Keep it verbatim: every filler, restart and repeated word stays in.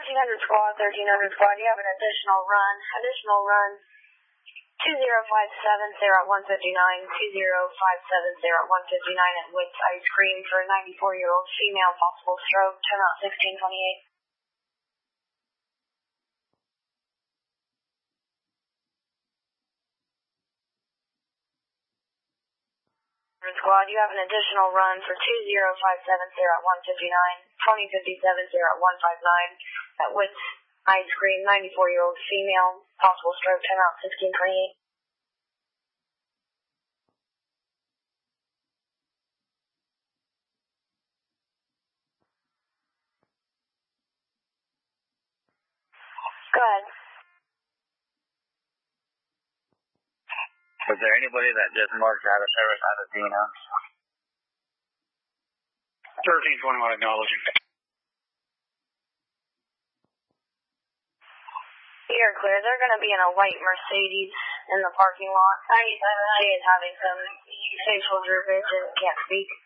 thirteen hundred squad, thirteen hundred squad, you have an additional run. Additional run two zero five seven zero at one fifty-nine, two zero five seven zero at one fifty-nine at Wits Ice Cream for a ninety-four-year-old female, possible stroke, turn out sixteen twenty-eight. Squad, you have an additional run for two zero five seven zero at one fifty-nine, twenty fifty-seven zero at one fifty-nine at Wits Ice Cream, ninety-four-year-old female, possible stroke, turn out sixteen twenty-eight. Go ahead. Was there anybody that just marked out of service out of Dino? thirteen twenty-one acknowledging. You're clear. They're going to be in a white Mercedes in the parking lot. She is having some facial droopage and can't speak.